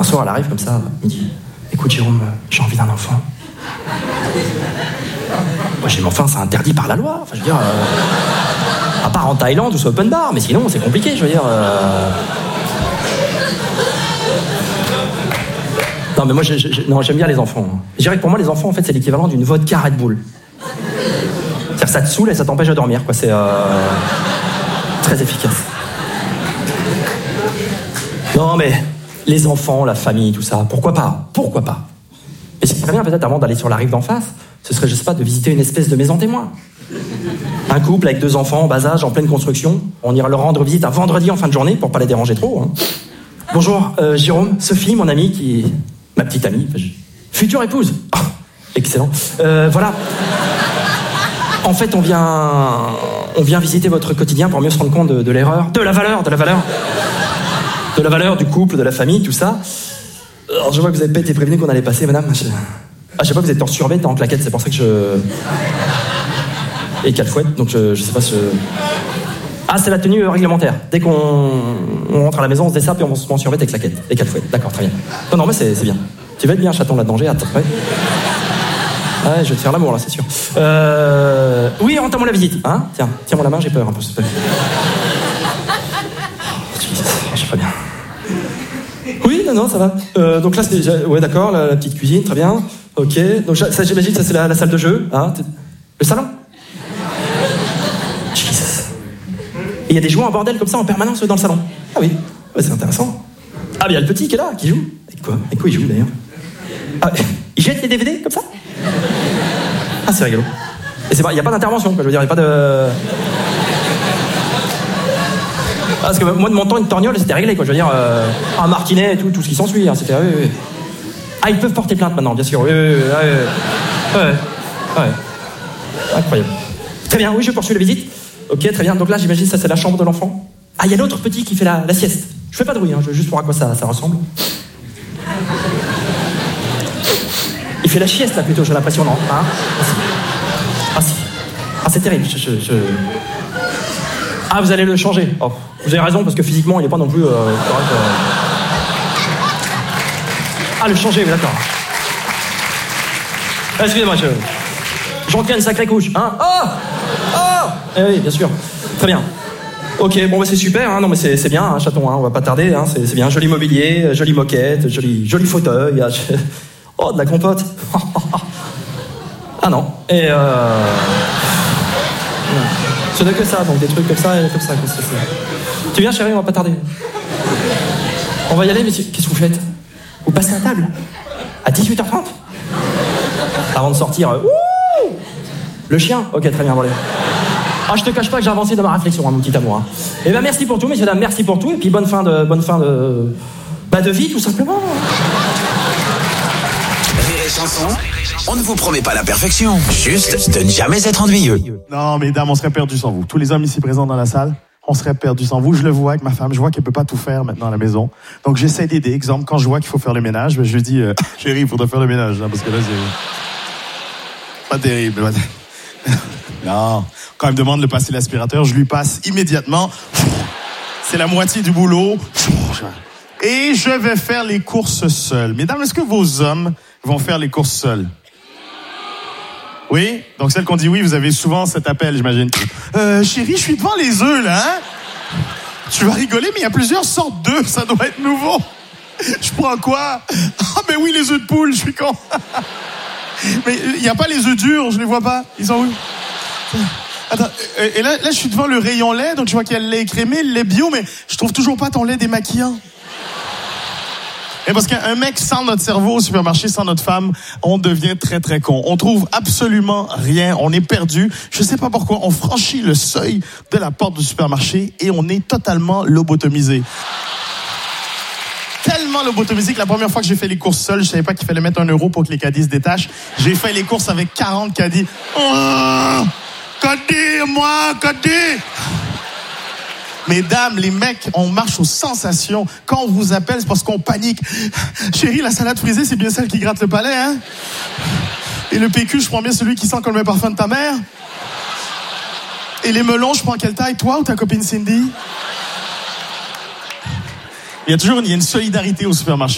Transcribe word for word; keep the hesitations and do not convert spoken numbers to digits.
soir, elle arrive comme ça, elle me dit « Écoute Jérôme, j'ai envie d'un enfant. » Moi j'ai dit « Mais enfin, c'est interdit par la loi. » Enfin, je veux dire, euh, à part en Thaïlande ou sur open bar, mais sinon, c'est compliqué, je veux dire... Euh... Non, mais moi, je, je, non, j'aime bien les enfants. Je dirais que pour moi, les enfants, en fait, c'est l'équivalent d'une vodka Red Bull. C'est-à-dire que ça te saoule et ça t'empêche de dormir, quoi. C'est euh, très efficace. Non, mais les enfants, la famille, tout ça, pourquoi pas? Pourquoi pas? Et ce qui serait bien, peut-être, avant d'aller sur la rive d'en face, ce serait, je sais pas, de visiter une espèce de maison témoin. Un couple avec deux enfants en bas âge, en pleine construction. On ira leur rendre visite un vendredi en fin de journée, pour pas les déranger trop. Hein. Bonjour, euh, Jérôme, Sophie, mon amie, qui... ma petite amie, enfin, je... future épouse. Oh, excellent. Euh, voilà. En fait, on vient, on vient visiter votre quotidien pour mieux se rendre compte de, de l'erreur, de la valeur, de la valeur, de la valeur du couple, de la famille, tout ça. Alors, je vois que vous n'avez pas été prévenu qu'on allait passer, madame. Je... Ah, je sais pas, vous êtes en survêt, t'es en claquette, c'est pour ça que je... Et calfouette, donc je, je sais pas ce... Ah, c'est la tenue réglementaire. Dès qu'on on rentre à la maison, on se dessape et on se met en survêt et claquette. Et calfouette, d'accord, très bien. Non, non, mais c'est, c'est bien. Tu vas être bien, chaton, là-dedans, j'ai hâte. Ouais. Ouais, je vais te faire l'amour, là, c'est sûr. Euh... Oui, entame la visite, hein. Tiens, tiens-moi la main, j'ai peur un peu. C'est pas... Je sais pas bien. Oui, non, non, ça va. Euh, donc là, c'est déjà... Ouais, d'accord, la, la petite cuisine, très bien. Ok, donc ça, j'imagine, ça, c'est la, la salle de jeu, hein. Le salon. Et il y a des jouets en bordel comme ça en permanence dans le salon. Ah oui, ouais, c'est intéressant. Ah, mais il y a le petit qui est là, qui joue. Avec quoi Avec quoi il joue d'ailleurs? Ah, il jette les D V D comme ça? Ah, c'est rigolo. Et c'est pas, il n'y a pas d'intervention, quoi, je veux dire, il n'y a pas de... Ah, parce que moi, de mon temps, une torgnole, c'était réglé, quoi. Je veux dire, euh, un martinet et tout, tout ce qui s'ensuit. Hein, c'était... Oui, oui. Ah, ils peuvent porter plainte maintenant, bien sûr. Oui, oui, oui. oui, oui. Ouais, ouais. Incroyable. Très bien, oui, je poursuis la visite. Ok, très bien. Donc là, j'imagine ça, c'est la chambre de l'enfant. Ah, il y a l'autre petit qui fait la, la sieste. Je fais pas de bruit, hein, je veux juste voir à quoi ça, ça ressemble. Il fait la sieste, là, plutôt, j'ai l'impression, non hein ah, si. Ah, c'est terrible. Je, je, je... Ah, vous allez le changer. Oh, vous avez raison, parce que physiquement, il n'est pas non plus... Euh, correct, euh... Ah, le changer, oui, d'accord. Ah, excusez-moi, je... J'en tiens une sacrée couche, hein. Oh Oh Eh oui, bien sûr. Très bien. Ok, bon, bah, c'est super, hein. Non, mais c'est, c'est bien, hein, chaton, hein. On va pas tarder, hein. C'est, c'est bien. Joli mobilier, jolie moquette, joli, joli fauteuil. Oh, de la compote. Ah non. Et euh... ce n'est que ça, donc des trucs comme ça et comme ça. Comme ça. Tu viens, chérie, on va pas tarder. On va y aller, messieurs. Qu'est-ce que vous faites? Vous passez à table à dix-huit heures trente avant de sortir. Euh... Ouh le chien. Ok, très bien, bon, allez. Ah, je te cache pas que j'ai avancé dans ma réflexion, hein, mon petit amour. Hein. Eh ben, merci pour tout, messieurs, dames, merci pour tout, et puis bonne fin de, bonne fin de, bah, de vie, tout simplement. Rire et chanson, on ne vous promet pas la perfection, juste de ne jamais être ennuyeux. Non, mesdames, on serait perdus sans vous. Tous les hommes ici présents dans la salle, on serait perdus sans vous. Je le vois avec ma femme, je vois qu'elle peut pas tout faire maintenant à la maison. Donc j'essaie d'aider. Exemple, quand je vois qu'il faut faire le ménage, je lui dis, euh, chérie, il faudrait faire le ménage, hein, parce que là, c'est pas terrible. Non, quand elle me demande de passer l'aspirateur, je lui passe immédiatement. C'est la moitié du boulot. Et je vais faire les courses seul. Mesdames, est-ce que vos hommes vont faire les courses seuls? Oui? Donc celle qu'on dit oui, vous avez souvent cet appel, j'imagine. Euh, chérie, je suis devant les œufs, là, hein? Tu vas rigoler, mais il y a plusieurs sortes d'œufs, ça doit être nouveau. Je prends quoi? Ah, ben oui, les œufs de poule, je suis con. Mais il n'y a pas les œufs durs, je les vois pas. Ils sont où? Attends, et là, là, je suis devant le rayon lait, donc je vois qu'il y a le lait écrémé, le lait bio, mais je trouve toujours pas ton lait démaquillant. Et parce qu'un mec sans notre cerveau au supermarché, sans notre femme, on devient très très con. On trouve absolument rien, on est perdu. Je sais pas pourquoi, on franchit le seuil de la porte du supermarché et on est totalement lobotomisé. Tellement lobotomisé que la première fois que j'ai fait les courses seul, je savais pas qu'il fallait mettre un euro pour que les caddies se détachent. J'ai fait les courses avec quarante caddies. Oh, caddie, moi, caddie. Mesdames, les mecs, on marche aux sensations. Quand on vous appelle, c'est parce qu'on panique. Chérie, la salade frisée, c'est bien celle qui gratte le palais, hein? Et le P Q, je prends bien celui qui sent comme le parfum de ta mère? Et les melons, je prends quelle taille, toi ou ta copine Cindy? Il y a toujours une, il y a une solidarité au supermarché.